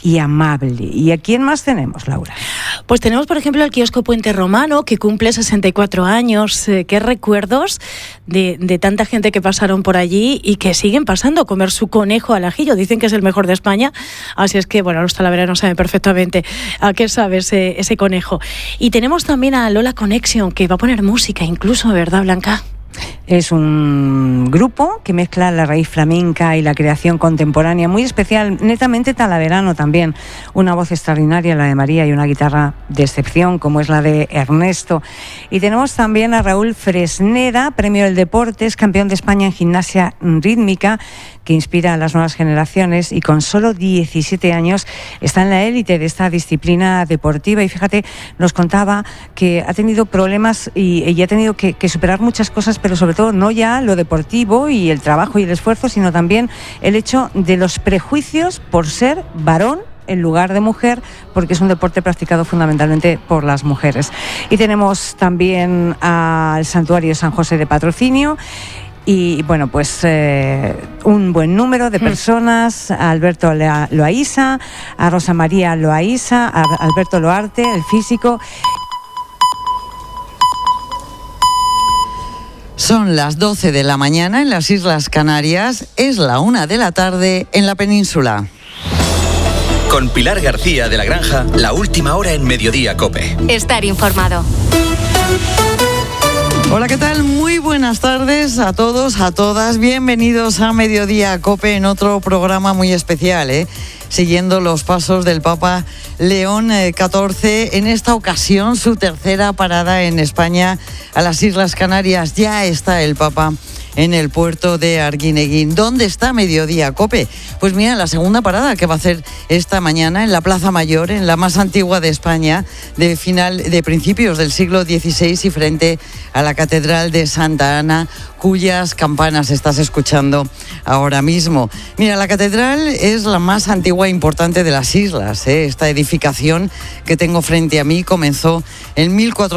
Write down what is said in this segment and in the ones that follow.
y amable. ¿Y a quién más tenemos, Laura? Pues tenemos, por ejemplo, el kiosco Puente Romano, que cumple 64 años. Qué recuerdos de tanta gente que pasaron por allí y que siguen pasando a comer su conejo al ajillo. Dicen que es el mejor de España, así es que, bueno, los talaveranos saben perfectamente a qué sabe ese conejo. Y tenemos también a Lola Connection, que va a poner música incluso, ¿verdad, Blanca? Es un grupo que mezcla la raíz flamenca y la creación contemporánea, muy especial, netamente talaverano también. Una voz extraordinaria, la de María, y una guitarra de excepción, como es la de Ernesto. Y tenemos también a Raúl Fresneda, premio del Deportes, campeón de España en gimnasia rítmica, que inspira a las nuevas generaciones, y con solo 17 años está en la élite de esta disciplina deportiva. Y fíjate, nos contaba que ha tenido problemas y ha tenido que superar muchas cosas, pero sobre todo no ya lo deportivo y el trabajo y el esfuerzo, sino también el hecho de los prejuicios por ser varón en lugar de mujer, porque es un deporte practicado fundamentalmente por las mujeres. Y tenemos también al Santuario San José de Patrocinio. Y bueno, pues un buen número de personas: a Alberto Loaiza, a Rosa María Loaiza, a Alberto Loarte, el físico. Son las 12 de la mañana en las Islas Canarias, es la 1 de la tarde en la península. Con Pilar García de la Granja, la última hora en Mediodía COPE. Estar informado. Hola, ¿qué tal? Muy buenas tardes a todos, a todas. Bienvenidos a Mediodía COPE en otro programa muy especial, siguiendo los pasos del Papa León XIV. En esta ocasión, su tercera parada en España, a las Islas Canarias. Ya está el Papa en el puerto de Arguineguín. ¿Dónde está Mediodía COPE? Pues mira, la segunda parada que va a hacer esta mañana en la Plaza Mayor, en la más antigua de España, de principios del siglo XVI, y frente a la Catedral de Santa Ana, cuyas campanas estás escuchando ahora mismo. Mira, la catedral es la más antigua e importante de las islas. Esta edificación que tengo frente a mí comenzó en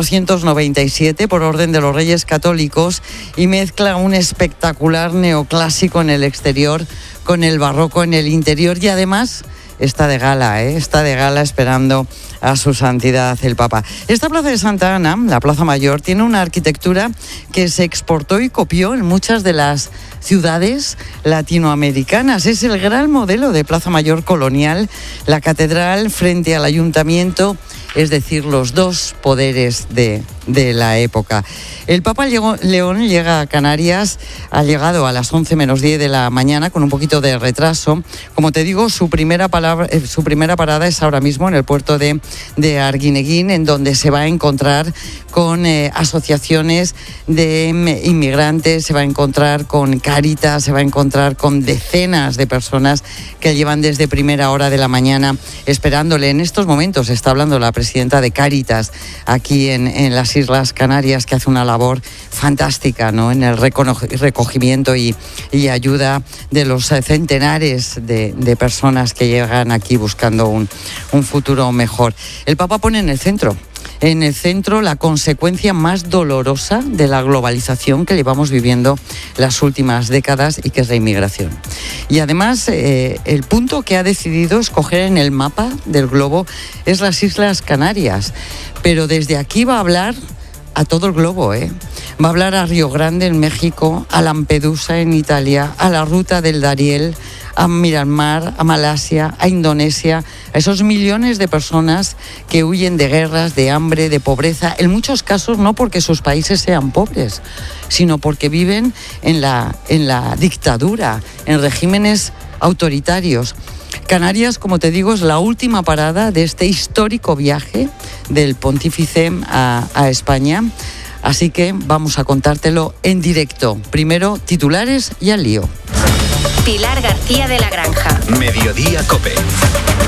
1497 por orden de los Reyes Católicos y mezcla un espectacular neoclásico en el exterior con el barroco en el interior, y además está de gala, está de gala esperando a su santidad el Papa. Esta plaza de Santa Ana, la Plaza Mayor, tiene una arquitectura que se exportó y copió en muchas de las ciudades latinoamericanas. Es el gran modelo de Plaza Mayor colonial, la catedral frente al ayuntamiento, es decir, los dos poderes de la época. El Papa León llega a Canarias, ha llegado a las 11 menos 10 de la mañana con un poquito de retraso. Como te digo, su primera parada es ahora mismo en el puerto de Arguineguín, en donde se va a encontrar con asociaciones de inmigrantes, se va a encontrar con Cáritas, se va a encontrar con decenas de personas que llevan desde primera hora de la mañana esperándole. En estos momentos está hablando la presidenta de Cáritas aquí en las Islas Canarias, que hace una labor fantástica, ¿no?, en el recogimiento y ayuda de los centenares de personas que llegan aquí buscando un futuro mejor. El Papa pone en el centro la consecuencia más dolorosa de la globalización que llevamos viviendo las últimas décadas, y que es la inmigración. Y además, el punto que ha decidido escoger en el mapa del globo es las Islas Canarias. Pero desde aquí va a hablar a todo el globo, Va a hablar a Río Grande en México, a Lampedusa en Italia, a la ruta del Dariel, a Myanmar, a Malasia, a Indonesia, a esos millones de personas que huyen de guerras, de hambre, de pobreza, en muchos casos no porque sus países sean pobres, sino porque viven en la dictadura, en regímenes autoritarios. Canarias, como te digo, es la última parada de este histórico viaje del pontífice a España. Así que vamos a contártelo en directo. Primero, titulares y al lío. Pilar García de la Granja. Mediodía COPE.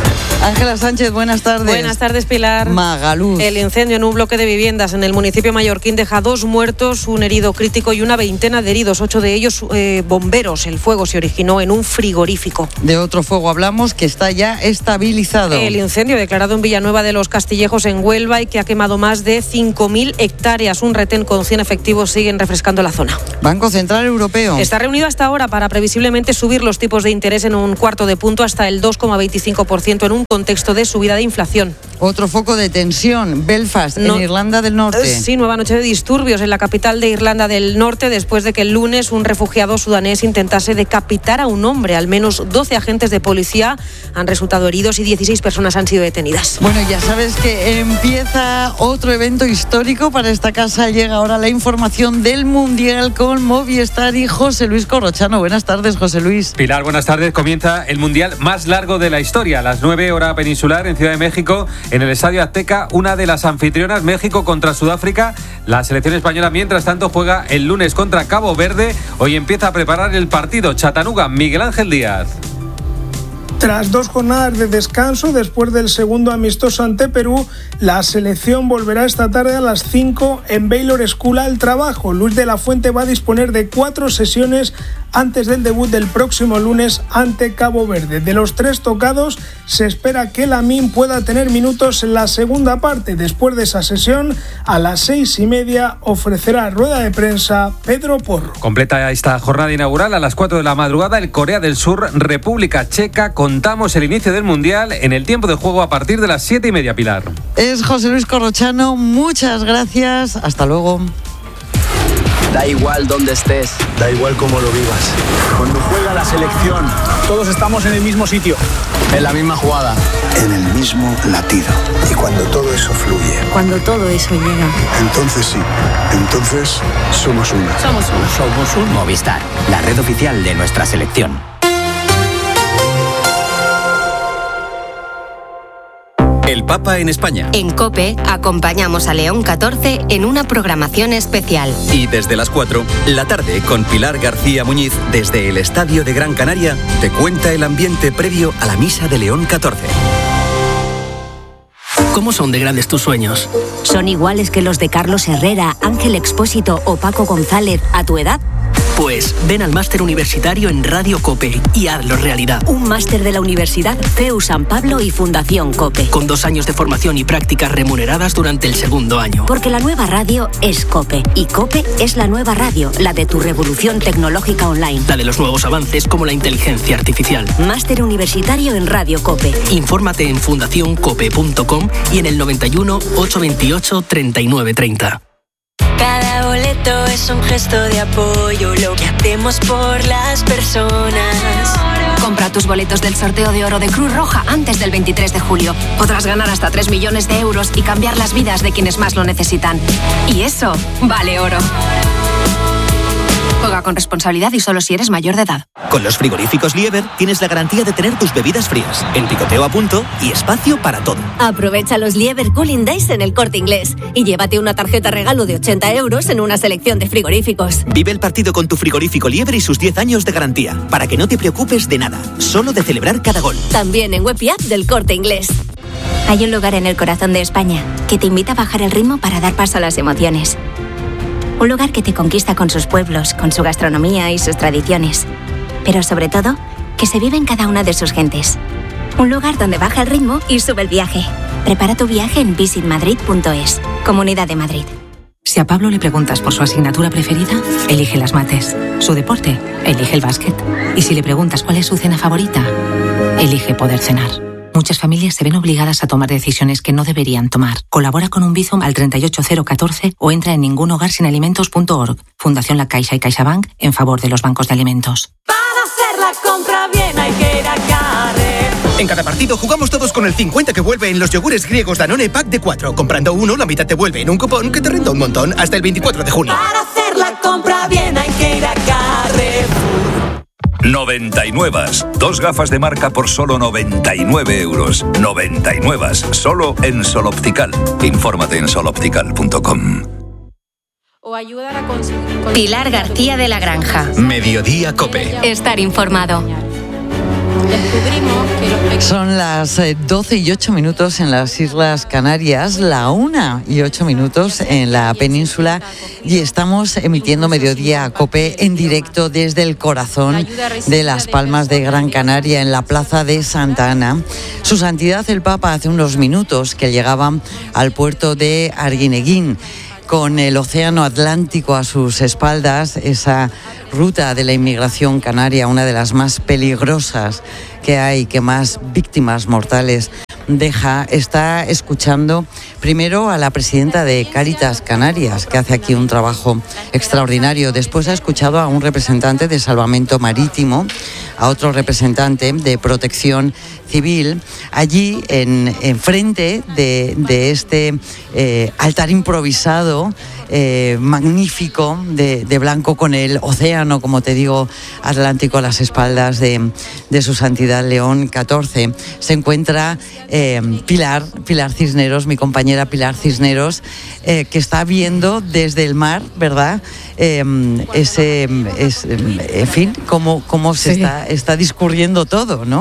Ángela Sánchez, buenas tardes. Buenas tardes, Pilar. Magaluz. El incendio en un bloque de viviendas en el municipio mallorquín deja 2 muertos, un herido crítico y una veintena de heridos, 8 de ellos bomberos. El fuego se originó en un frigorífico. De otro fuego hablamos que está ya estabilizado. El incendio declarado en Villanueva de los Castillejos, en Huelva, y que ha quemado más de 5.000 hectáreas. Un retén con 100 efectivos siguen refrescando la zona. Banco Central Europeo. Está reunido hasta ahora para previsiblemente subir los tipos de interés en un cuarto de punto hasta el 2,25% en un contexto de subida de inflación. Otro foco de tensión, Belfast, en Irlanda del Norte. Sí, nueva noche de disturbios en la capital de Irlanda del Norte después de que el lunes un refugiado sudanés intentase decapitar a un hombre. Al menos 12 agentes de policía han resultado heridos y 16 personas han sido detenidas. Bueno, ya sabes que empieza otro evento histórico para esta casa. Llega ahora la información del Mundial con Movistar y José Luis Corrochano. Buenas tardes, José Luis. Pilar, buenas tardes. Comienza el Mundial más largo de la historia. A las 9 hora peninsular en Ciudad de México, en el Estadio Azteca, una de las anfitrionas, México contra Sudáfrica. La selección española, mientras tanto, juega el lunes contra Cabo Verde. Hoy empieza a preparar el partido Chattanooga. Miguel Ángel Díaz. Tras 2 jornadas de descanso, después del segundo amistoso ante Perú, la selección volverá esta tarde a las 5 en Baylor School al trabajo. Luis de la Fuente va a disponer de 4 sesiones antes del debut del próximo lunes ante Cabo Verde. De los 3 tocados, se espera que Lamine pueda tener minutos en la segunda parte. Después de esa sesión, a las 6:30 ofrecerá rueda de prensa Pedro Porro. Completa esta jornada inaugural a las 4 de la madrugada el Corea del Sur, República Checa. Contamos el inicio del Mundial en el tiempo de juego a partir de las 7:30, Pilar. Es José Luis Corrochano, muchas gracias, hasta luego. Da igual dónde estés, da igual cómo lo vivas. Cuando juega la selección, todos estamos en el mismo sitio, en la misma jugada, en el mismo latido. Y cuando todo eso fluye, cuando todo eso llega, entonces sí, entonces somos uno. Somos uno. Movistar, la red oficial de nuestra selección. El Papa en España. En COPE acompañamos a León XIV en una programación especial. Y desde las 4, la tarde, con Pilar García Muñiz, desde el Estadio de Gran Canaria, te cuenta el ambiente previo a la misa de León XIV. ¿Cómo son de grandes tus sueños? ¿Son iguales que los de Carlos Herrera, Ángel Expósito o Paco González a tu edad? Pues ven al máster universitario en Radio COPE y hazlo realidad. Un máster de la Universidad CEU San Pablo y Fundación COPE. Con 2 años de formación y prácticas remuneradas durante el segundo año. Porque la nueva radio es COPE. Y COPE es la nueva radio, la de tu revolución tecnológica online. La de los nuevos avances como la inteligencia artificial. Máster universitario en Radio COPE. Infórmate en fundacioncope.com y en el 91 828 3930. Cada boleto es un gesto de apoyo, lo que hacemos por las personas. Compra tus boletos del sorteo de oro de Cruz Roja antes del 23 de julio. Podrás ganar hasta 3 millones de euros y cambiar las vidas de quienes más lo necesitan. Y eso vale oro. Juega con responsabilidad y solo si eres mayor de edad. Con los frigoríficos Lieber tienes la garantía de tener tus bebidas frías, el picoteo a punto y espacio para todo. Aprovecha los Lieber Cooling Days en El Corte Inglés y llévate una tarjeta regalo de 80 euros en una selección de frigoríficos. Vive el partido con tu frigorífico Lieber y sus 10 años de garantía, para que no te preocupes de nada, solo de celebrar cada gol. También en web y app del Corte Inglés. Hay un lugar en el corazón de España que te invita a bajar el ritmo para dar paso a las emociones. Un lugar que te conquista con sus pueblos, con su gastronomía y sus tradiciones. Pero sobre todo, que se vive en cada una de sus gentes. Un lugar donde baja el ritmo y sube el viaje. Prepara tu viaje en visitmadrid.es. Comunidad de Madrid. Si a Pablo le preguntas por su asignatura preferida, elige las mates. Su deporte, elige el básquet. Y si le preguntas cuál es su cena favorita, elige poder cenar. Muchas familias se ven obligadas a tomar decisiones que no deberían tomar. Colabora con un Bizum al 38014 o entra en ningunhogarsinalimentos.org. Fundación La Caixa y CaixaBank en favor de los bancos de alimentos. Para hacer la compra bien hay que ir a Carrefour. En cada partido jugamos todos con el 50 que vuelve en los yogures griegos Danone Pack de 4. Comprando uno, la mitad te vuelve en un cupón que te renta un montón hasta el 24 de junio. Para hacer la compra bien hay que ir a Carrefour. 99. 2 gafas de marca por solo 99 euros. 99. Solo en Sol Optical. Infórmate en soloptical.com. O ayudar a conseguir... Pilar García de la Granja. Mediodía COPE. Estar informado. Son las 12:08 en las Islas Canarias, la 1:08 en la península, y estamos emitiendo Mediodía COPE en directo desde el corazón de Las Palmas de Gran Canaria, en la plaza de Santa Ana. Su Santidad el Papa hace unos minutos que llegaban al puerto de Arguineguín, con el océano Atlántico a sus espaldas, esa ruta de la inmigración canaria, una de las más peligrosas que hay, que más víctimas mortales deja. Está escuchando primero a la presidenta de Cáritas Canarias, que hace aquí un trabajo extraordinario. Después ha escuchado a un representante de Salvamento Marítimo, a otro representante de Protección Civil, allí en frente de este altar improvisado, magnífico, de blanco, con el océano, como te digo, Atlántico a las espaldas de su Santidad León XIV. Se encuentra Pilar Cisneros, mi compañera Pilar Cisneros, que está viendo desde el mar, ¿verdad? En fin, cómo se está discurriendo todo, ¿no?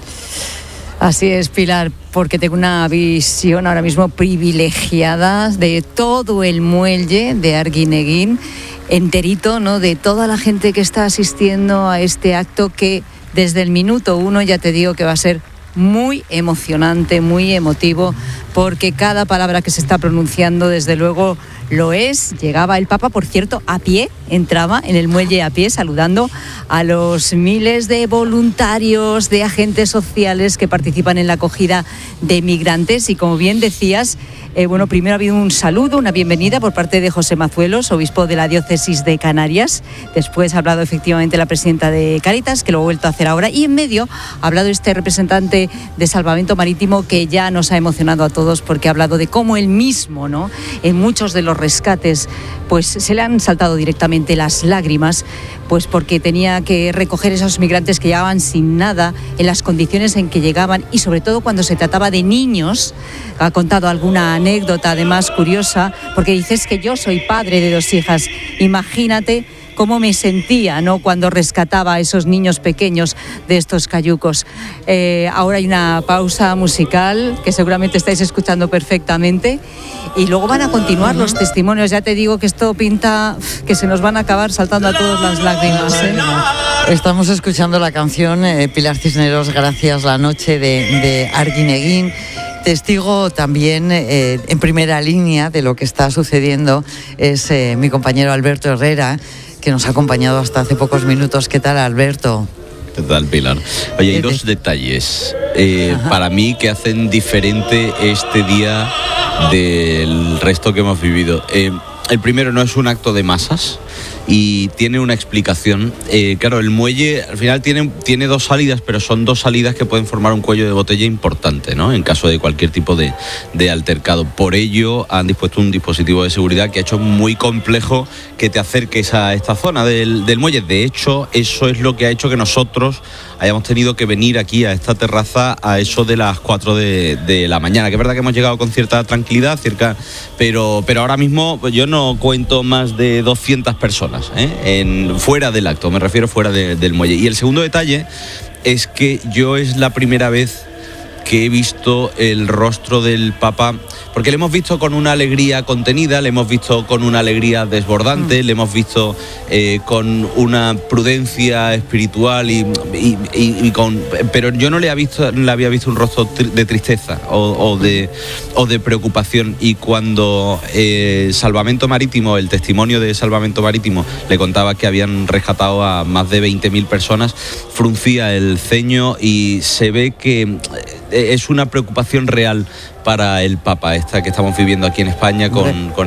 Así es, Pilar, porque tengo una visión ahora mismo privilegiada de todo el muelle de Arguineguín enterito, ¿no? De toda la gente que está asistiendo a este acto, que desde el minuto 1 ya te digo que va a ser muy emocionante, muy emotivo, porque cada palabra que se está pronunciando, desde luego, lo es. Llegaba el Papa, por cierto, a pie, entraba en el muelle a pie, saludando a los miles de voluntarios, de agentes sociales que participan en la acogida de migrantes. Y como bien decías, primero ha habido un saludo, una bienvenida por parte de José Mazuelos, obispo de la diócesis de Canarias. Después ha hablado efectivamente la presidenta de Cáritas, que lo ha vuelto a hacer ahora. Y en medio ha hablado este representante de Salvamento Marítimo, que ya nos ha emocionado a todos, porque ha hablado de cómo él mismo, ¿no?, en muchos de los rescates, pues se le han saltado directamente las lágrimas, pues porque tenía que recoger esos migrantes que llegaban sin nada, en las condiciones en que llegaban, y sobre todo cuando se trataba de niños. Ha contado alguna anécdota además curiosa, porque dices que yo soy padre de 2 hijas, imagínate cómo me sentía, ¿no?, cuando rescataba a esos niños pequeños de estos cayucos. Ahora hay una pausa musical que seguramente estáis escuchando perfectamente, y luego van a continuar los testimonios. Ya te digo que esto pinta que se nos van a acabar saltando a todos las lágrimas, ¿eh? Estamos escuchando la canción Pilar Cisneros, Gracias, la noche de Arguineguín. Testigo también en primera línea de lo que está sucediendo es mi compañero Alberto Herrera, que nos ha acompañado hasta hace pocos minutos. ¿Qué tal, Alberto? ¿Qué tal, Pilar? Oye, hay 2 detalles para mí que hacen diferente este día del resto que hemos vivido. El primero, no es un acto de masas y tiene una explicación. Claro, el muelle al final tiene 2 salidas, pero son 2 salidas que pueden formar un cuello de botella importante, ¿no?, en caso de cualquier tipo de altercado. Por ello han dispuesto un dispositivo de seguridad que ha hecho muy complejo que te acerques a esta zona del muelle. De hecho, eso es lo que ha hecho que nosotros hayamos tenido que venir aquí a esta terraza a eso de las 4 de la mañana, que es verdad que hemos llegado con cierta tranquilidad, pero ahora mismo yo no cuento más de 200 personas, fuera del acto, me refiero fuera del muelle. Y el segundo detalle es que yo es la primera vez que he visto el rostro del Papa, porque le hemos visto con una alegría contenida, le hemos visto con una alegría desbordante, le hemos visto con una prudencia espiritual pero yo no le había visto un rostro de tristeza o de preocupación. Y cuando Salvamento Marítimo, el testimonio de Salvamento Marítimo, le contaba que habían rescatado a más de 20.000 personas, fruncía el ceño y se ve que es una preocupación real para el Papa, esta que estamos viviendo aquí en España con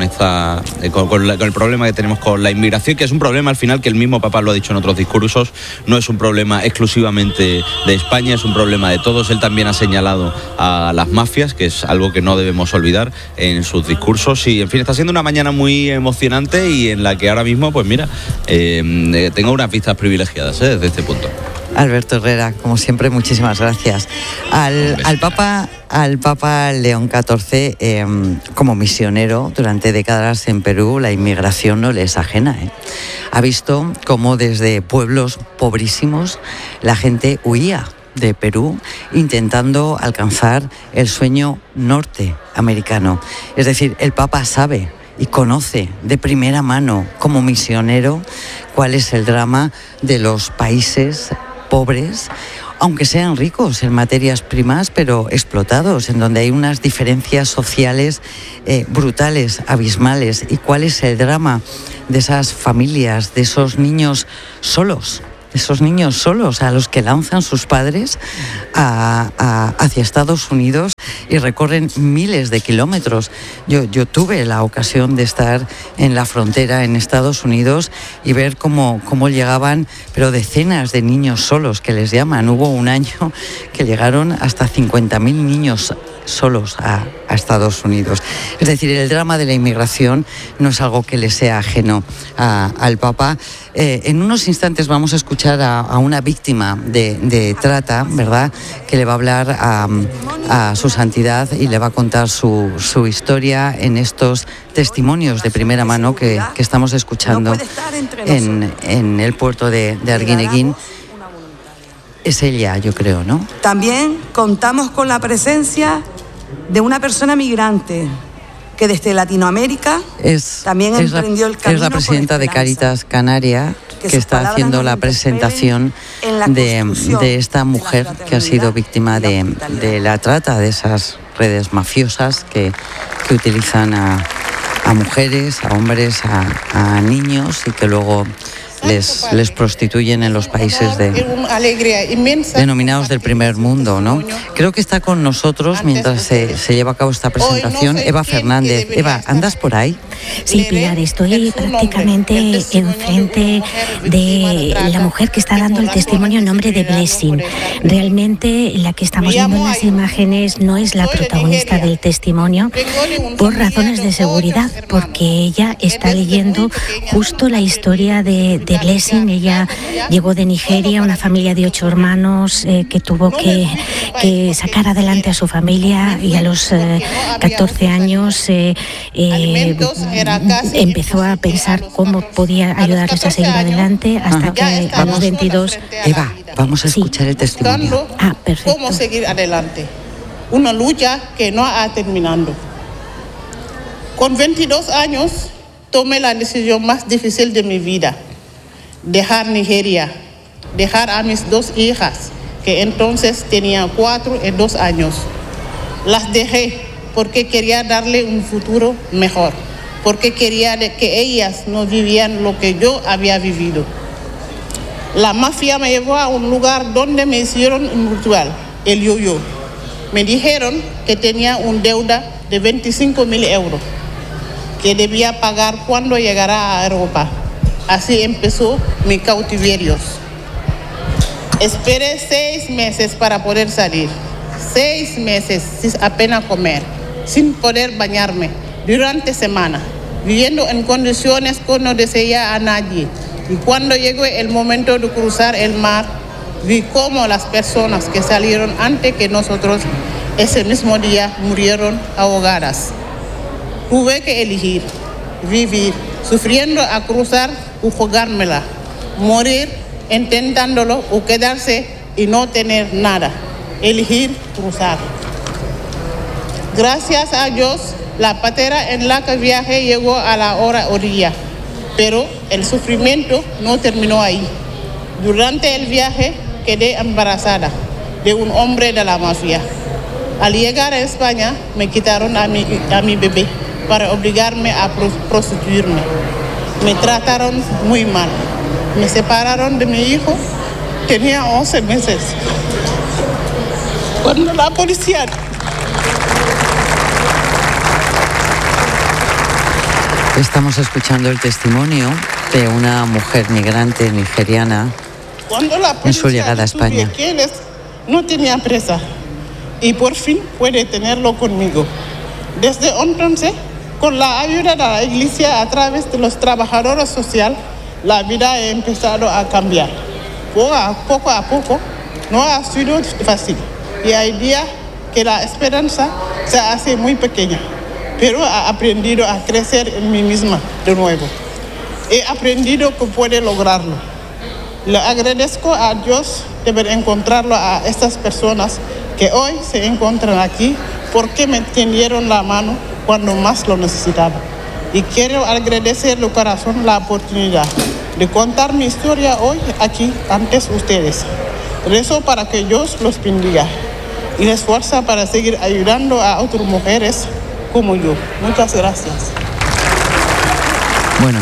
el problema que tenemos con la inmigración, que es un problema al final que el mismo Papa lo ha dicho en otros discursos, no es un problema exclusivamente de España, es un problema de todos. Él también ha señalado a las mafias, que es algo que no debemos olvidar en sus discursos, y en fin, está siendo una mañana muy emocionante y en la que ahora mismo, pues mira, tengo unas vistas privilegiadas desde este punto. Alberto Herrera, como siempre, muchísimas gracias. Al Papa León XIV, como misionero durante décadas en Perú, la inmigración no le es ajena. Ha visto cómo desde pueblos pobrísimos la gente huía de Perú, intentando alcanzar el sueño norteamericano. Es decir, el Papa sabe y conoce de primera mano, como misionero, cuál es el drama de los países pobres, aunque sean ricos en materias primas, pero explotados, en donde hay unas diferencias sociales brutales, abismales. ¿Y cuál es el drama de esas familias, de esos niños solos? Esos niños solos a los que lanzan sus padres hacia Estados Unidos y recorren miles de kilómetros. Yo tuve la ocasión de estar en la frontera en Estados Unidos y ver cómo llegaban, pero decenas de niños solos, que les llaman. Hubo un año que llegaron hasta 50.000 niños solos a Estados Unidos. Es decir, el drama de la inmigración no es algo que le sea ajeno al Papa. En unos instantes vamos a escuchar a una víctima de trata, ¿verdad?, que le va a hablar a su santidad y le va a contar su historia en estos testimonios de primera mano que estamos escuchando en el puerto de Arguineguín. Es ella, yo creo, ¿no? También contamos con la presencia de una persona migrante que desde Latinoamérica también emprendió el camino. Es la presidenta de Cáritas Canaria, que está haciendo la presentación de esta mujer que ha sido víctima de la trata, de esas redes mafiosas que utilizan a mujeres, a hombres, a niños y que luego les prostituyen en los países denominados del primer mundo, ¿no? Creo que está con nosotros mientras se lleva a cabo esta presentación Eva Fernández. Eva, ¿andas por ahí? Sí, Pilar, estoy prácticamente enfrente de la mujer que está dando el testimonio en nombre de Blessing. Realmente la que estamos viendo en las imágenes no es la protagonista del testimonio por razones de seguridad, porque ella está leyendo justo la historia de Blessing. Ella llegó de Nigeria, una familia de 8 hermanos que tuvo que sacar adelante a su familia, y a los 14 años empezó a pensar cómo podía ayudarles a seguir adelante hasta que a los 22... Eva, vamos a escuchar el testimonio. Perfecto. ¿Cómo seguir adelante? Una lucha que no ha terminado. Con 22 años tomé la decisión más difícil de mi vida: dejar Nigeria, dejar a mis 2 hijas, que entonces tenían 4 y 2 años. Las dejé porque quería darle un futuro mejor, porque quería que ellas no vivían lo que yo había vivido. La mafia me llevó a un lugar donde me hicieron un ritual, el yo-yo. Me dijeron que tenía una deuda de 25.000 euros, que debía pagar cuando llegara a Europa. Así empezó mi cautiverio. Esperé 6 meses para poder salir. 6 meses sin apenas comer, sin poder bañarme, durante semana, viviendo en condiciones que no deseaba a nadie. Y cuando llegó el momento de cruzar el mar, vi cómo las personas que salieron antes que nosotros ese mismo día murieron ahogadas. Tuve que elegir vivir sufriendo a cruzar o jugármela, morir intentándolo o quedarse y no tener nada. Elegir cruzar. Gracias a Dios, la patera en la que viajé llegó a la orilla, pero el sufrimiento no terminó ahí. Durante el viaje quedé embarazada de un hombre de la mafia. Al llegar a España me quitaron a mi bebé para obligarme a prostituirme. Me trataron muy mal. Me separaron de mi hijo. Tenía 11 meses. Cuando la policía... Estamos escuchando el testimonio de una mujer migrante nigeriana en su llegada a España. No tenía presa y por fin puede tenerlo conmigo. Desde entonces, con la ayuda de la iglesia a través de los trabajadores sociales, la vida ha empezado a cambiar. Poco a poco, no ha sido fácil y hay días que la esperanza se hace muy pequeña, pero he aprendido a crecer en mí misma de nuevo. He aprendido que puede lograrlo. Le agradezco a Dios de haber encontrado a estas personas que hoy se encuentran aquí porque me tendieron la mano cuando más lo necesitaba. Y quiero agradecer de corazón la oportunidad de contar mi historia hoy aquí ante ustedes. Rezo para que Dios los bendiga y les fuerza para seguir ayudando a otras mujeres como yo. Muchas gracias. Bueno,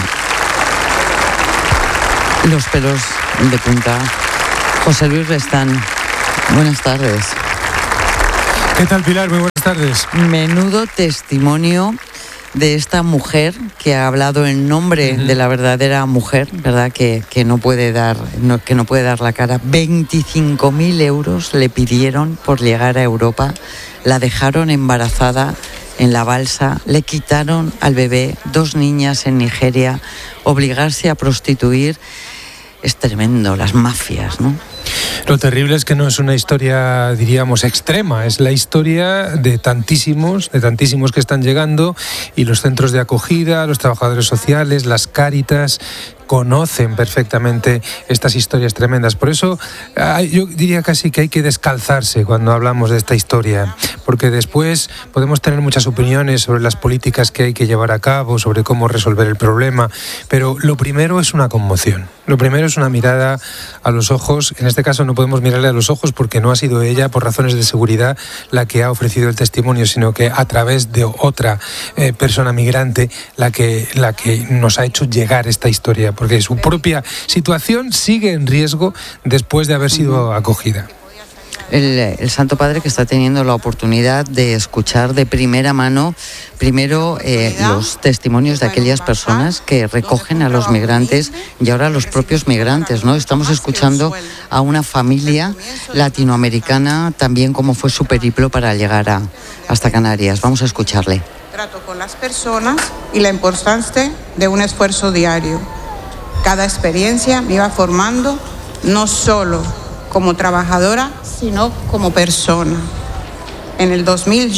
los pelos de punta. José Luis Restán, buenas tardes. ¿Qué tal, Pilar? Muy buenas tardes. Menudo testimonio de esta mujer que ha hablado en nombre de la verdadera mujer, ¿verdad? Que no puede dar la cara. 25.000 euros le pidieron por llegar a Europa, la dejaron embarazada en la balsa, le quitaron al bebé, 2 niñas en Nigeria, obligarse a prostituir. Es tremendo, las mafias, ¿no? Lo terrible es que no es una historia, diríamos, extrema, es la historia de tantísimos que están llegando, y los centros de acogida, los trabajadores sociales, las Cáritas, conocen perfectamente estas historias tremendas. Por eso yo diría casi que hay que descalzarse cuando hablamos de esta historia, porque después podemos tener muchas opiniones sobre las políticas que hay que llevar a cabo, sobre cómo resolver el problema, pero lo primero es una conmoción. Lo primero es una mirada a los ojos. En este caso no podemos mirarle a los ojos porque no ha sido ella, por razones de seguridad, la que ha ofrecido el testimonio, sino que a través de otra persona migrante la que nos ha hecho llegar esta historia, porque su propia situación sigue en riesgo después de haber sido acogida. El Santo Padre, que está teniendo la oportunidad de escuchar de primera mano, primero los testimonios de aquellas personas que recogen a los migrantes y ahora los propios migrantes, ¿no? Estamos escuchando a una familia latinoamericana, también cómo fue su periplo para llegar hasta Canarias. Vamos a escucharle. Trato con las personas y la importancia de un esfuerzo diario. Cada experiencia me iba formando, no solo como trabajadora, sino como persona. En el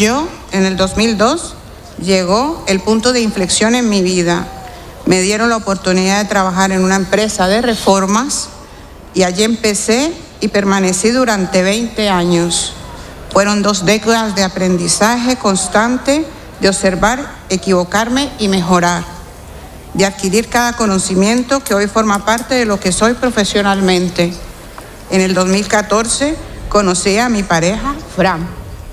2002 llegó el punto de inflexión en mi vida. Me dieron la oportunidad de trabajar en una empresa de reformas y allí empecé y permanecí durante 20 años. Fueron 2 décadas de aprendizaje constante, de observar, equivocarme y mejorar, de adquirir cada conocimiento que hoy forma parte de lo que soy profesionalmente. En el 2014 conocí a mi pareja, Fran,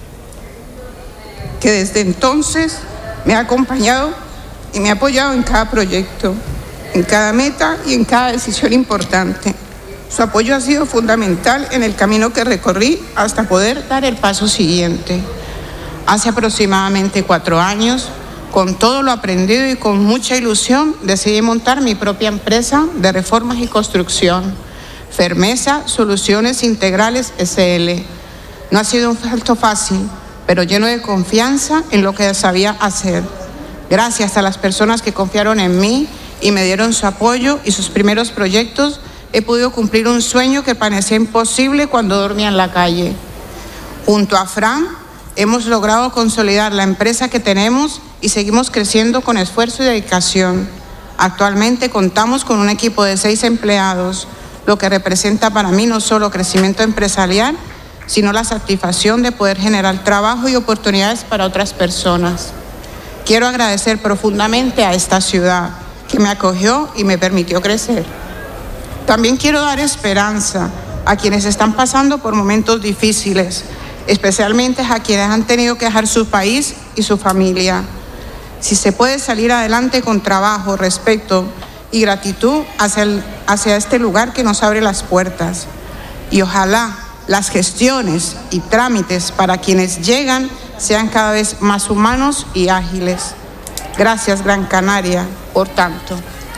que desde entonces me ha acompañado y me ha apoyado en cada proyecto, en cada meta y en cada decisión importante. Su apoyo ha sido fundamental en el camino que recorrí hasta poder dar el paso siguiente. Hace aproximadamente 4 años, con todo lo aprendido y con mucha ilusión, decidí montar mi propia empresa de reformas y construcción, Fermesa Soluciones Integrales SL. No ha sido un salto fácil, pero lleno de confianza en lo que sabía hacer. Gracias a las personas que confiaron en mí y me dieron su apoyo y sus primeros proyectos, he podido cumplir un sueño que parecía imposible cuando dormía en la calle. Junto a Fran, hemos logrado consolidar la empresa que tenemos y seguimos creciendo con esfuerzo y dedicación. Actualmente contamos con un equipo de 6 empleados, lo que representa para mí no solo crecimiento empresarial, sino la satisfacción de poder generar trabajo y oportunidades para otras personas. Quiero agradecer profundamente a esta ciudad que me acogió y me permitió crecer. También quiero dar esperanza a quienes están pasando por momentos difíciles, especialmente a quienes han tenido que dejar su país y su familia. Si se puede salir adelante con trabajo, respeto y gratitud hacia este lugar que nos abre las puertas. Y ojalá las gestiones y trámites para quienes llegan sean cada vez más humanos y ágiles. Gracias, Gran Canaria, por tanto.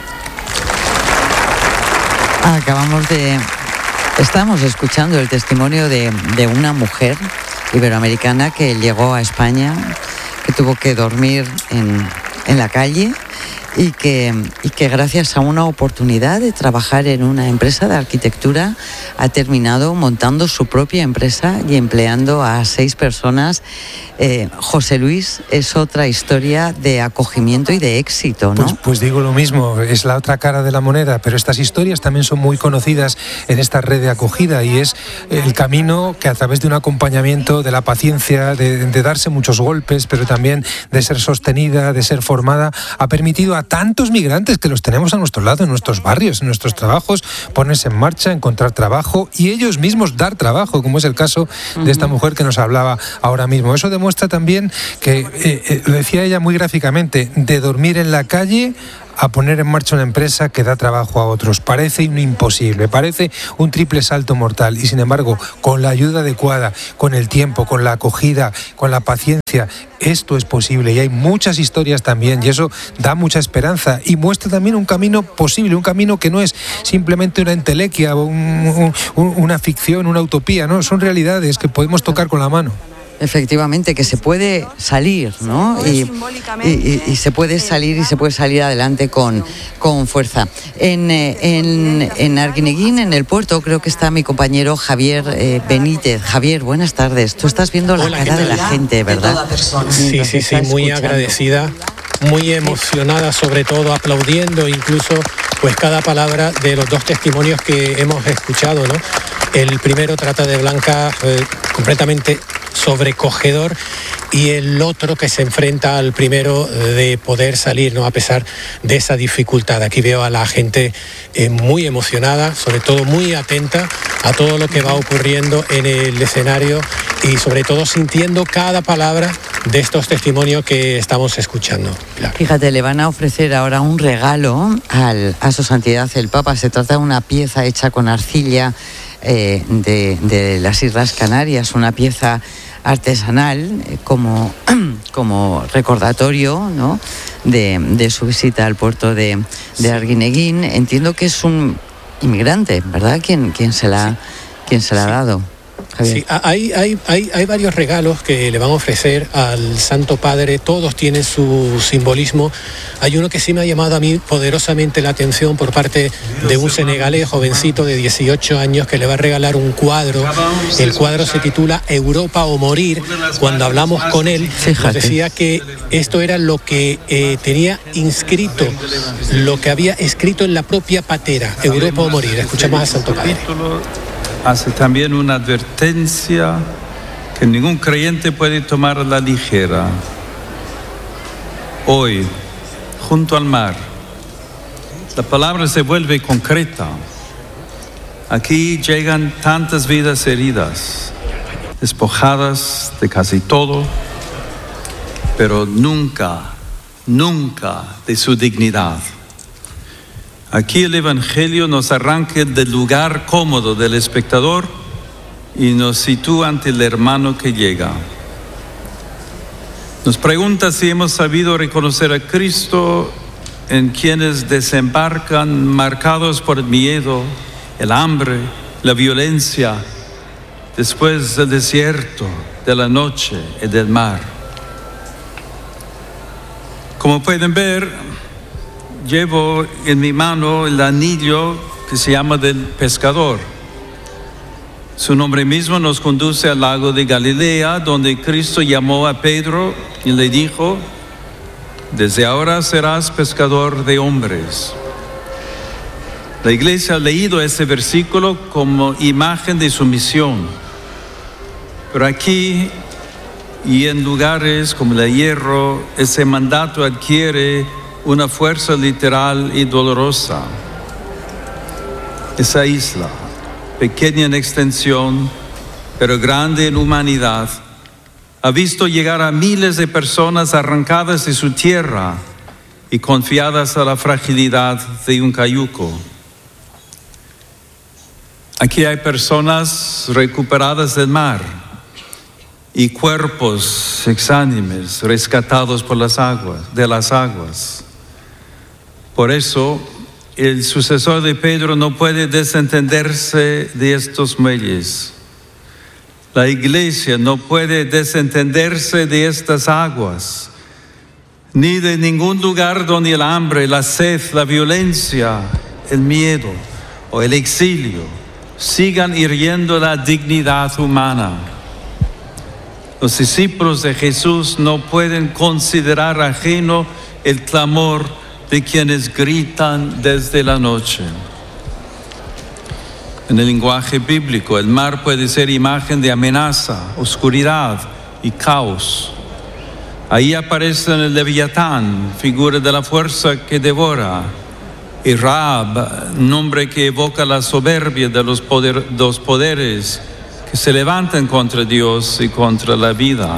Estamos escuchando el testimonio de una mujer iberoamericana que llegó a España, que tuvo que dormir en la calle y que gracias a una oportunidad de trabajar en una empresa de arquitectura ha terminado montando su propia empresa y empleando a 6 personas. José Luis, es otra historia de acogimiento y de éxito, ¿no? Pues digo lo mismo, es la otra cara de la moneda, pero estas historias también son muy conocidas en esta red de acogida, y es el camino que a través de un acompañamiento, de la paciencia, de darse muchos golpes, pero también de ser sostenida, de ser formada, ha permitido a tantos migrantes que los tenemos a nuestro lado, en nuestros barrios, en nuestros trabajos, ponerse en marcha, encontrar trabajo y ellos mismos dar trabajo, como es el caso de esta mujer que nos hablaba ahora mismo. Eso demuestra también que, lo decía ella muy gráficamente, de dormir en la calle a poner en marcha una empresa que da trabajo a otros. Parece un imposible, parece un triple salto mortal, y sin embargo, con la ayuda adecuada, con el tiempo, con la acogida, con la paciencia, esto es posible, y hay muchas historias también, y eso da mucha esperanza y muestra también un camino posible, un camino que no es simplemente una entelequia o una ficción, una utopía, no, son realidades que podemos tocar con la mano. Efectivamente, que se puede salir, ¿no? Y se puede salir, y se puede salir adelante con fuerza. En Arguineguín, en el puerto, creo que está mi compañero Javier Benítez. Javier, buenas tardes. Tú estás viendo la cara de la gente, ¿verdad? Sí, muy agradecida, muy emocionada, sobre todo aplaudiendo incluso pues cada palabra de los 2 testimonios que hemos escuchado, ¿no? El primero trata de Blanca, completamente sobrecogedor, y el otro que se enfrenta al primero de poder salir, ¿no?, a pesar de esa dificultad. Aquí veo a la gente muy emocionada, sobre todo muy atenta a todo lo que va ocurriendo en el escenario y sobre todo sintiendo cada palabra de estos testimonios que estamos escuchando. Claro. Fíjate, le van a ofrecer ahora un regalo a su santidad el Papa. Se trata de una pieza hecha con arcilla de las Islas Canarias, una pieza artesanal como recordatorio, ¿no?, de su visita al puerto de Arguineguín. Entiendo que es un inmigrante, ¿verdad?, quien se la ha dado. Javier. Sí, hay varios regalos que le van a ofrecer al Santo Padre, todos tienen su simbolismo. Hay uno que sí me ha llamado a mí poderosamente la atención por parte de un senegalés jovencito de 18 años que le va a regalar un cuadro. El cuadro se titula Europa o morir. Cuando hablamos con él, nos decía que esto era lo que tenía inscrito, lo que había escrito en la propia patera, Europa o morir. Escuchamos al Santo Padre. Hace también una advertencia que ningún creyente puede tomar a la ligera. Hoy, junto al mar, la palabra se vuelve concreta. Aquí llegan tantas vidas heridas, despojadas de casi todo, pero nunca de su dignidad. Aquí el Evangelio nos arranca del lugar cómodo del espectador y nos sitúa ante el hermano que llega. Nos pregunta si hemos sabido reconocer a Cristo en quienes desembarcan marcados por el miedo, el hambre, la violencia, después del desierto, de la noche y del mar. Como pueden ver, llevo en mi mano el anillo que se llama del pescador. Su nombre mismo nos conduce al lago de Galilea, donde Cristo llamó a Pedro y le dijo: desde ahora serás pescador de hombres. La Iglesia ha leído ese versículo como imagen de su misión. Pero aquí y en lugares como la Hierro, ese mandato adquiere una fuerza literal y dolorosa. Esa isla, pequeña en extensión, pero grande en humanidad, ha visto llegar a miles de personas arrancadas de su tierra y confiadas a la fragilidad de un cayuco. Aquí hay personas recuperadas del mar y cuerpos exánimes rescatados por las aguas. Por eso, el sucesor de Pedro no puede desentenderse de estos muelles. La Iglesia no puede desentenderse de estas aguas. ni de ningún lugar donde el hambre, la sed, la violencia, el miedo o el exilio sigan hiriendo la dignidad humana. Los discípulos de Jesús no pueden considerar ajeno el clamor de quienes gritan desde la noche. En el lenguaje bíblico, el mar puede ser imagen de amenaza, oscuridad y caos. Ahí aparece el Leviatán, figura de la fuerza que devora, y Rahab, nombre que evoca la soberbia de los poderes que se levantan contra Dios y contra la vida.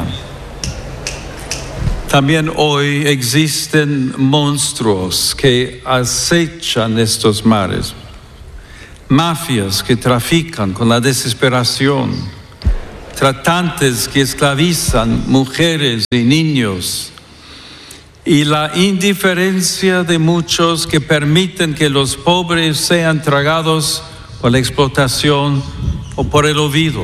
También hoy existen monstruos que acechan estos mares, mafias que trafican con la desesperación, tratantes que esclavizan mujeres y niños, y la indiferencia de muchos que permiten que los pobres sean tragados por la explotación o por el olvido.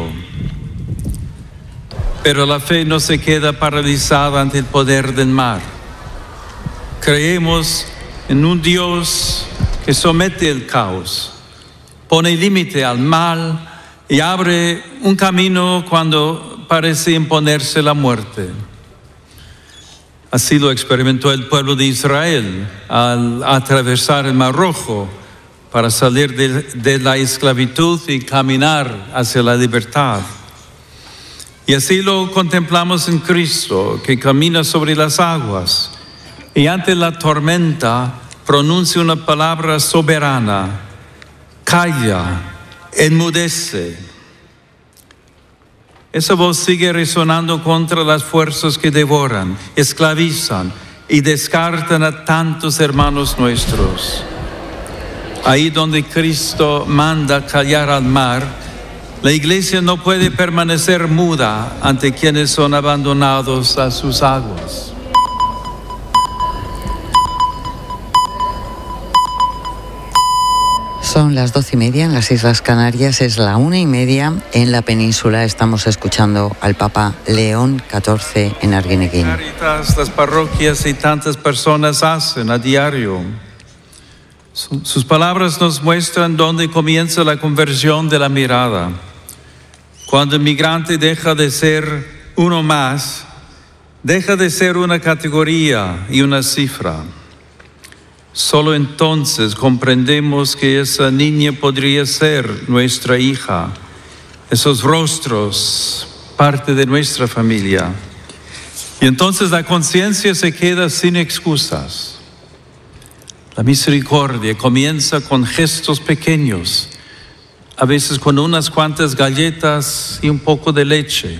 Pero la fe no se queda paralizada ante el poder del mar. Creemos en un Dios que somete el caos, pone límite al mal y abre un camino cuando parece imponerse la muerte. Así lo experimentó el pueblo de Israel al atravesar el Mar Rojo para salir de la esclavitud y caminar hacia la libertad. Y así lo contemplamos en Cristo, que camina sobre las aguas y ante la tormenta pronuncia una palabra soberana: calla, enmudece. Esa voz sigue resonando contra las fuerzas que devoran, esclavizan y descartan a tantos hermanos nuestros. Ahí donde Cristo manda callar al mar, la iglesia no puede permanecer muda ante quienes son abandonados a sus aguas. Son las 12:30 en las Islas Canarias, es la 1:30 en la península. Estamos escuchando al Papa León XIV en Arguineguín. Las parroquias y tantas personas hacen a diario. Sus palabras nos muestran dónde comienza la conversión de la mirada. Cuando el migrante deja de ser uno más, deja de ser una categoría y una cifra. Solo entonces comprendemos que esa niña podría ser nuestra hija, esos rostros, parte de nuestra familia. Y entonces la conciencia se queda sin excusas. La misericordia comienza con gestos pequeños, a veces con unas cuantas galletas y un poco de leche,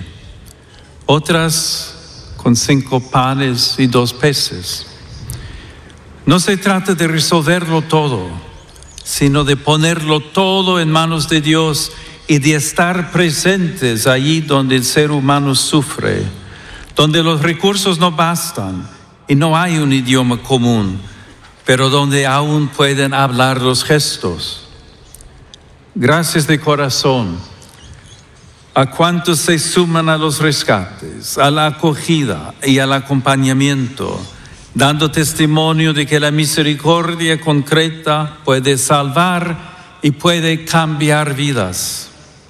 otras con 5 panes y 2 peces. No se trata de resolverlo todo, sino de ponerlo todo en manos de Dios y de estar presentes allí donde el ser humano sufre, donde los recursos no bastan y no hay un idioma común, pero donde aún pueden hablar los gestos. Gracias de corazón a cuantos se suman a los rescates, a la acogida y al acompañamiento, dando testimonio de que la misericordia concreta puede salvar y puede cambiar vidas.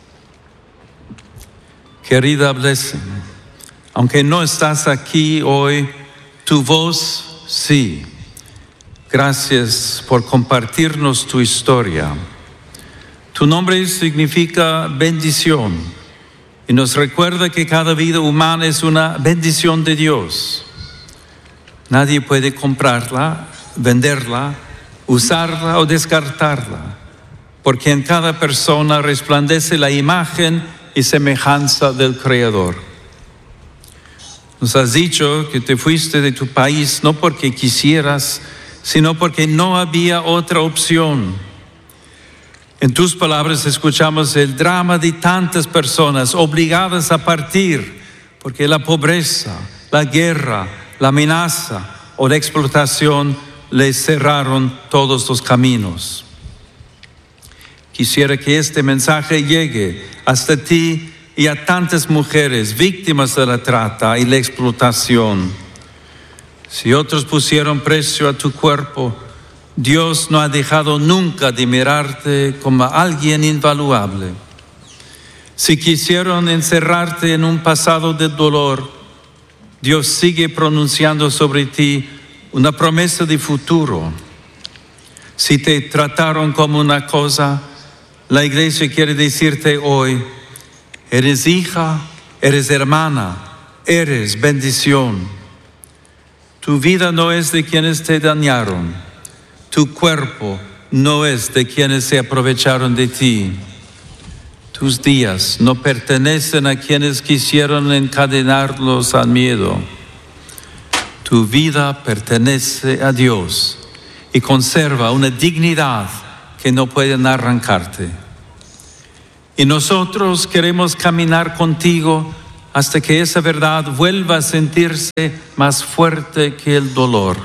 Querida Blessing, aunque no estás aquí hoy, tu voz sí. Gracias por compartirnos tu historia. Tu nombre significa bendición y nos recuerda que cada vida humana es una bendición de Dios. Nadie puede comprarla, venderla, usarla o descartarla, porque en cada persona resplandece la imagen y semejanza del Creador. Nos has dicho que te fuiste de tu país no porque quisieras, sino porque no había otra opción. En tus palabras escuchamos el drama de tantas personas obligadas a partir porque la pobreza, la guerra, la amenaza o la explotación les cerraron todos los caminos. Quisiera que este mensaje llegue hasta ti y a tantas mujeres víctimas de la trata y la explotación. Si otros pusieron precio a tu cuerpo, Dios no ha dejado nunca de mirarte como alguien invaluable. Si quisieron encerrarte en un pasado de dolor, Dios sigue pronunciando sobre ti una promesa de futuro. Si te trataron como una cosa, la Iglesia quiere decirte hoy, eres hija, eres hermana, eres bendición. Tu vida no es de quienes te dañaron, tu cuerpo no es de quienes se aprovecharon de ti. Tus días no pertenecen a quienes quisieron encadenarlos al miedo. Tu vida pertenece a Dios y conserva una dignidad que no pueden arrancarte. Y nosotros queremos caminar contigo hasta que esa verdad vuelva a sentirse más fuerte que el dolor.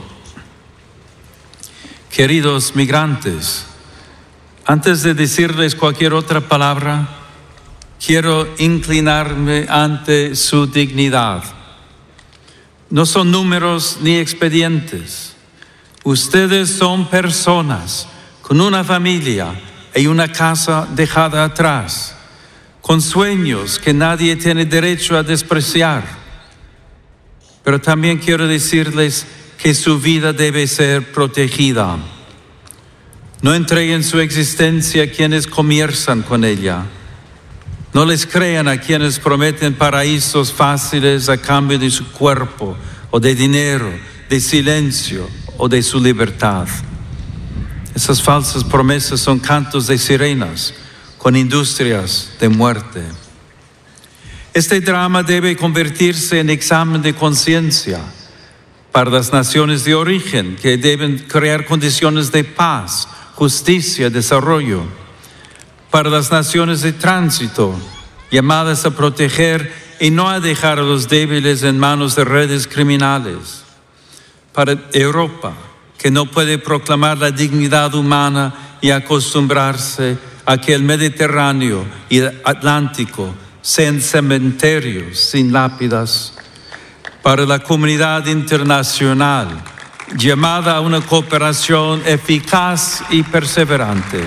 Queridos migrantes, antes de decirles cualquier otra palabra, quiero inclinarme ante su dignidad. No son números ni expedientes. Ustedes son personas con una familia y una casa dejada atrás, con sueños que nadie tiene derecho a despreciar. Pero también quiero decirles que su vida debe ser protegida. No entreguen su existencia a quienes comienzan con ella. No les crean a quienes prometen paraísos fáciles a cambio de su cuerpo, o de dinero, de silencio o de su libertad. Esas falsas promesas son cantos de sirenas con industrias de muerte. Este drama debe convertirse en examen de conciencia para las naciones de origen, que deben crear condiciones de paz, justicia, desarrollo. Para las naciones de tránsito, llamadas a proteger y no a dejar a los débiles en manos de redes criminales. Para Europa, que no puede proclamar la dignidad humana y acostumbrarse a que el Mediterráneo y el Atlántico sean cementerios sin lápidas. Para la comunidad internacional, llamada a una cooperación eficaz y perseverante.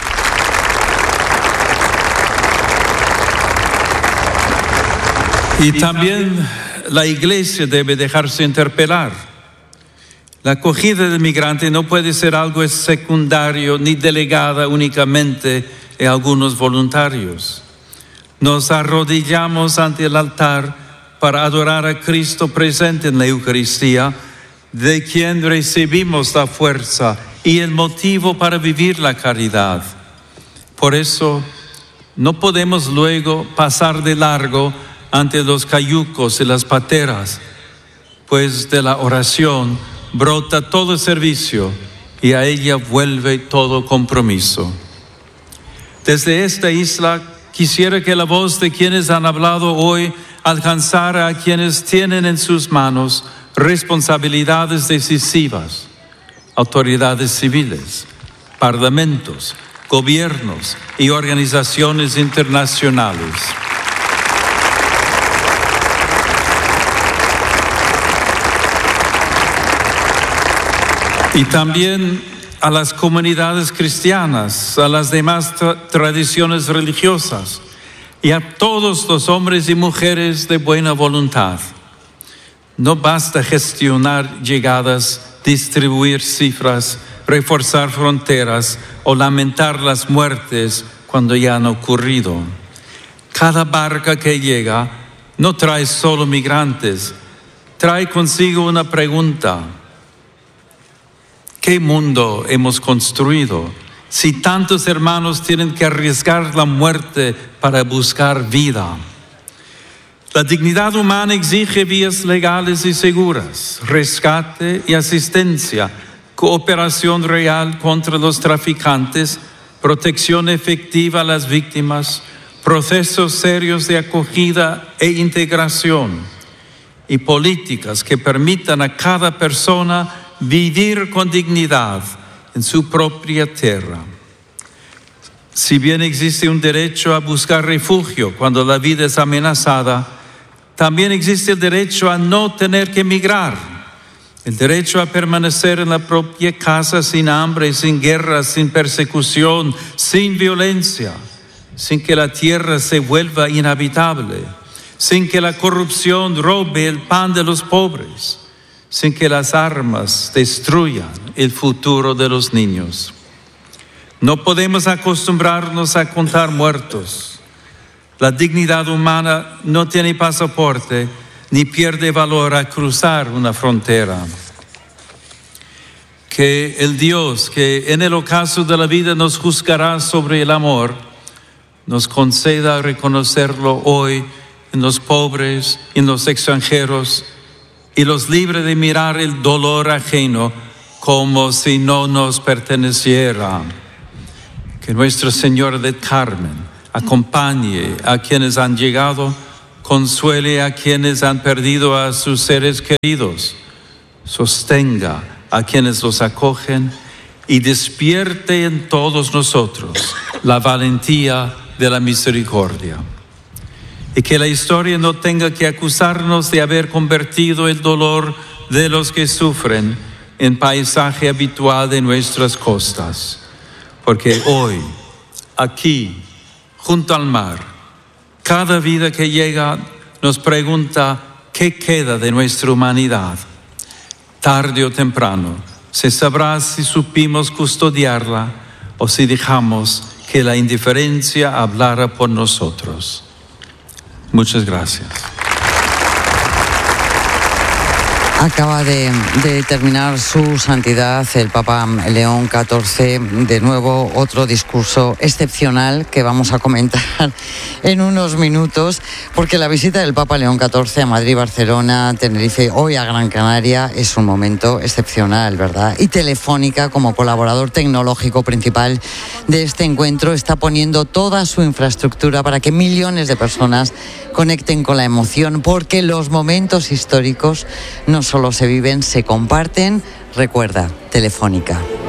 Y también la Iglesia debe dejarse interpelar. La acogida del migrante no puede ser algo secundario ni delegada únicamente a algunos voluntarios. Nos arrodillamos ante el altar para adorar a Cristo presente en la Eucaristía, de quien recibimos la fuerza y el motivo para vivir la caridad. Por eso no podemos luego pasar de largo ante los cayucos y las pateras, pues de la oración brota todo servicio y a ella vuelve todo compromiso. Desde esta isla quisiera que la voz de quienes han hablado hoy alcanzara a quienes tienen en sus manos responsabilidades decisivas, autoridades civiles, parlamentos, gobiernos y organizaciones internacionales. Y también a las comunidades cristianas, a las demás tradiciones religiosas y a todos los hombres y mujeres de buena voluntad. No basta gestionar llegadas, distribuir cifras, reforzar fronteras o lamentar las muertes cuando ya han ocurrido. Cada barca que llega no trae solo migrantes, trae consigo una pregunta. ¿Qué mundo hemos construido si tantos hermanos tienen que arriesgar la muerte para buscar vida? La dignidad humana exige vías legales y seguras, rescate y asistencia, cooperación real contra los traficantes, protección efectiva a las víctimas, procesos serios de acogida e integración y políticas que permitan a cada persona vivir con dignidad en su propia tierra. Si bien existe un derecho a buscar refugio cuando la vida es amenazada, también existe el derecho a no tener que emigrar El derecho a permanecer en la propia casa sin hambre, sin guerra, sin persecución, sin violencia, sin que la tierra se vuelva inhabitable, sin que la corrupción robe el pan de los pobres, sin que las armas destruyan el futuro de los niños. No podemos acostumbrarnos a contar muertos. La dignidad humana no tiene pasaporte ni pierde valor a cruzar una frontera. Que el Dios que en el ocaso de la vida nos juzgará sobre el amor, nos conceda reconocerlo hoy en los pobres, en los extranjeros, y los libre de mirar el dolor ajeno como si no nos perteneciera. Que Nuestra Señora del Carmen acompañe a quienes han llegado, consuele a quienes han perdido a sus seres queridos, sostenga a quienes los acogen y despierte en todos nosotros la valentía de la misericordia. Y que la historia no tenga que acusarnos de haber convertido el dolor de los que sufren en paisaje habitual de nuestras costas. Porque hoy, aquí, junto al mar, cada vida que llega nos pregunta qué queda de nuestra humanidad. Tarde o temprano se sabrá si supimos custodiarla o si dejamos que la indiferencia hablara por nosotros. Muchas gracias. Acaba de terminar su santidad el Papa León XIV, de nuevo otro discurso excepcional que vamos a comentar en unos minutos, porque la visita del Papa León XIV a Madrid, Barcelona, Tenerife, hoy a Gran Canaria es un momento excepcional, ¿verdad? Y Telefónica, como colaborador tecnológico principal de este encuentro, está poniendo toda su infraestructura para que millones de personas conecten con la emoción, porque los momentos históricos no solo se viven, se comparten. Recuerda, Telefónica.